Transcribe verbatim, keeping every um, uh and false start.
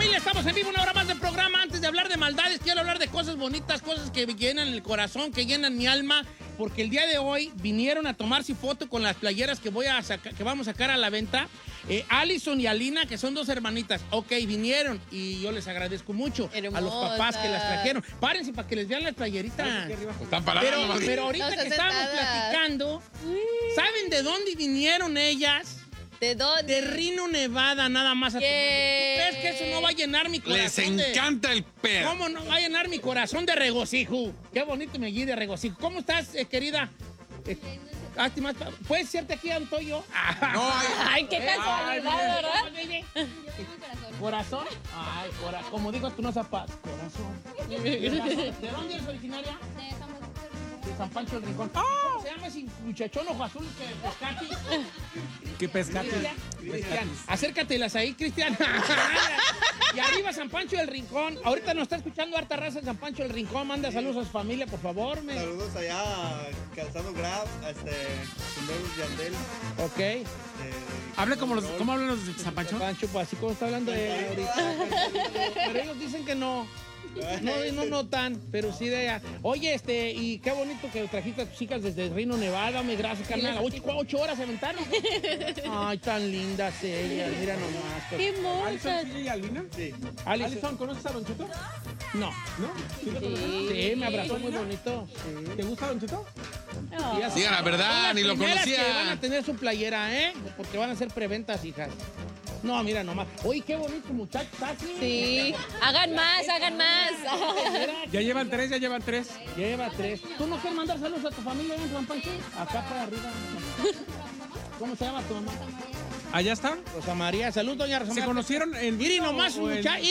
familia, estamos en vivo una hora más del programa. Antes de hablar de maldades, quiero hablar de cosas bonitas, cosas que llenan el corazón, que llenan mi alma, porque el día de hoy vinieron a tomarse foto con las playeras que voy a sacar, que vamos a sacar a la venta. Eh, Allison y Alina, que son dos hermanitas, ok, vinieron y yo les agradezco mucho. Hermosa. A los papás que las trajeron. Párense para que les vean las playeritas. Están paradas. Pero, pero ahorita No, que están estábamos sentadas. platicando, ¿saben de dónde vinieron ellas? ¿De dónde? De Reno, Nevada, nada más. A ¿Qué? ¿Tú crees que eso no va a llenar mi Les corazón? de- encanta el perro. ¿Cómo no va a llenar mi corazón de regocijo? Qué bonito me guía de regocijo. ¿Cómo estás, eh, querida? Eh, ah, te más- ¿Puedes irte aquí, Antonio? No, ay, Ay, qué casualidad, ¿verdad? ¿Corazón? Ay, corazón. Como dijo tú, no zapas. Corazón. ¿De dónde eres originaria? De San Pancho del Rincón. ¿Cómo se llama ese muchachón ojo azul que pescati? ¿Qué pescate? Cristian, acércatelas ahí, Cristian. Y arriba San Pancho del Rincón. Ahorita nos está escuchando harta raza en San Pancho del Rincón. Manda saludos a su familia, por favor. Me. Saludos allá, Calzado Grab, este, Sumberos Yandel, Ok. este, Habla como los, ¿cómo hablan los de San Pancho? San Pancho, pues así como está hablando de ahorita. Pero ellos dicen que no. No, no notan, pero sí de ella. Oye, este, y qué bonito que trajiste a tus chicas desde Reno, Nevada. Me gracias, carnal. Ocho, ocho horas se aventaron. Ay, tan lindas ellas. Mira nomás. Qué hermosa. ¿Alison y Alina? Sí. Alison, ¿Alison, conoces a Don Cheto? no. ¿No? ¿Sí lo conoces? Sí, me abrazó muy bonito. Sí. ¿Te gusta Don Cheto? Oh. Y así- digan la verdad, Son ni lo las primeras conocía. que van a tener su playera, ¿eh? Porque van a ser preventas, hijas. No, mira nomás. Oye, qué bonito muchacho. ¿Está así? Sí. Hagan más, hagan más. Ya llevan tres, ya llevan tres. Lleva tres. ¿Tú no quieres mandar saludos a tu familia en San Pancho? Acá para arriba. ¿Cómo se llama tu mamá? ¿Allá están? Rosa María. Salud, doña Rosa ¿Se María. conocieron en Miri Reno nomás, o en- muchacho.